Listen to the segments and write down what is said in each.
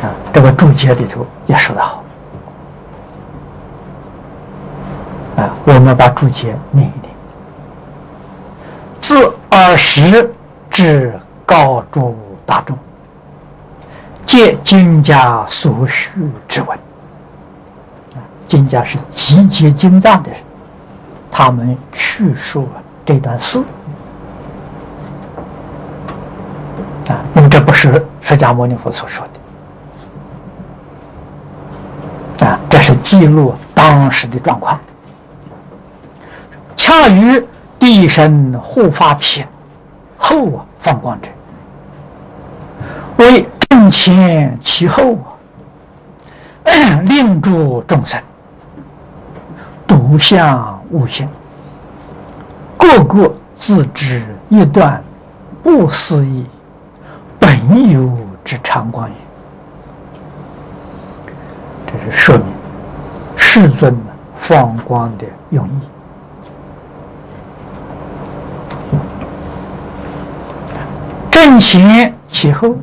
这个注解里头也说得好。我们把注解念一念。自尔时至告诸大众，借经家所需之文。经家是集结经藏的人，他们叙述了这段诗。因为这不是释迦牟尼佛所说的，这是记录当时的状况。恰于地神护法品后放光者，为正前其后，令诸众生独相悟性，个个自知一段不思议本有之常光也。这是说明世尊放光的用意。正前其后，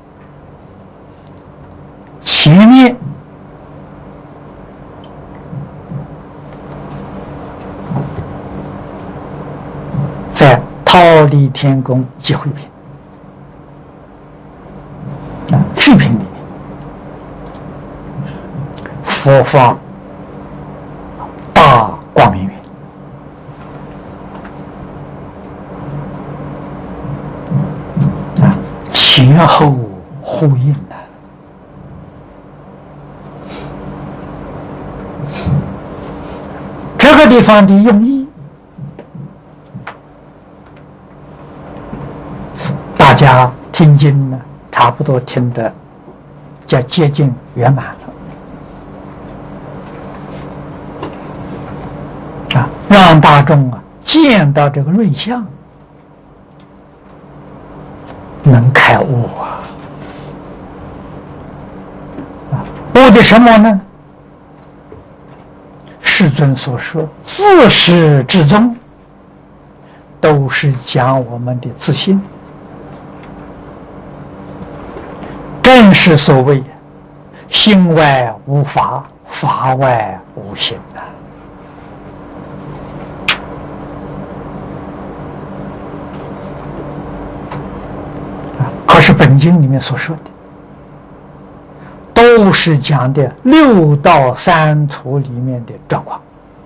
前面在忉利天宫集会品序品里面，佛放大光明云，前后呼应的。这个地方的用意，大家听经呢，差不多听得接近圆满了。让大众见到这个瑞相，能开悟悟的什么呢？世尊所说自始至终都是讲我们的自信，正是所谓心外无法，法外无心可是本经里面所说的都是讲的六道三途里面的状况。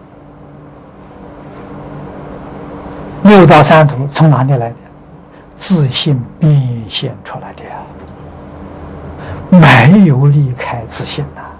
六道三途从哪里来的？自信变现出来的呀，没有离开自信呐。